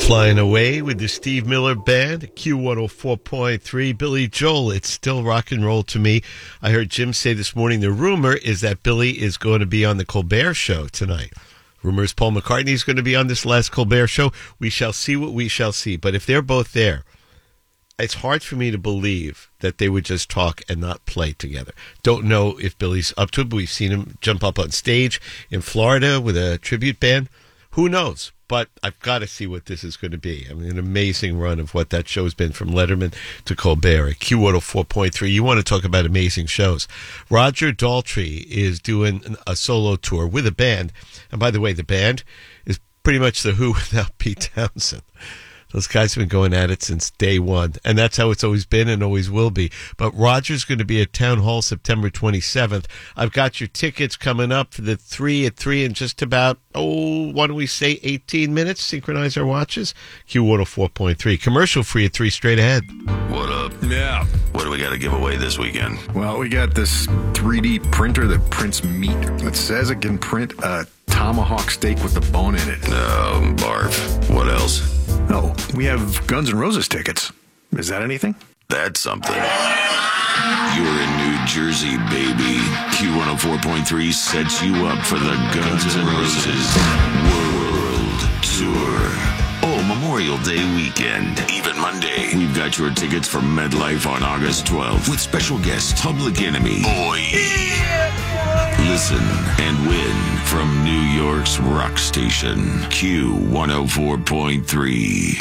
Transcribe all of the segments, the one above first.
Flying Away with the Steve Miller Band, Q104.3. Billy Joel, it's still rock and roll to me. I heard Jim say this morning the rumor is that Billy is going to be on the Colbert Show tonight. Rumors Paul McCartney is going to be on this last Colbert Show. We shall see what we shall see. But if they're both there, it's hard for me to believe that they would just talk and not play together. Don't know if Billy's up to it, but we've seen him jump up on stage in Florida with a tribute band. Who knows? But I've got to see what this is going to be. I mean, an amazing run of what that show's been from Letterman to Colbert at Q104.3. You want to talk about amazing shows. Roger Daltrey is doing a solo tour with a band. And by the way, the band is pretty much the Who without Pete Townsend. Those guys have been going at it since day one, and that's how it's always been and always will be. But Roger's going to be at Town Hall September 27th. I've got your tickets coming up for the 3 at 3 in just about, why don't we say 18 minutes? Synchronize our watches. Q104.3. Commercial free at 3 straight ahead. What up? Yeah. What do we got to give away this weekend? Well, we got this 3D printer that prints meat. It says it can print a tomahawk steak with the bone in it. Oh, barf. What else? Oh, we have Guns N' Roses tickets. Is that anything? That's something. You're in New Jersey, baby. Q104.3 sets you up for the Guns N' Roses World Tour. Oh, Memorial Day weekend. Even Monday. We've got your tickets for MedLife on August 12th with special guest Public Enemy. Boy. Listen and win from New York's rock station, Q104.3.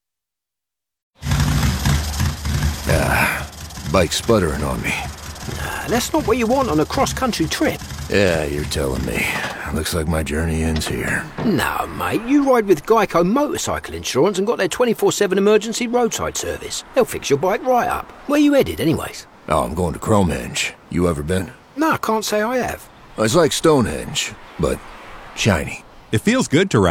Bike sputtering on me. That's not what you want on a cross-country trip. Yeah, you're telling me. Looks like my journey ends here. No, mate, you ride with Geico Motorcycle Insurance and got their 24/7 emergency roadside service. They'll fix your bike right up. Where you headed, anyways? Oh, I'm going to Cromenge. You ever been? No, I can't say I have. It's like Stonehenge, but shiny. It feels good to ride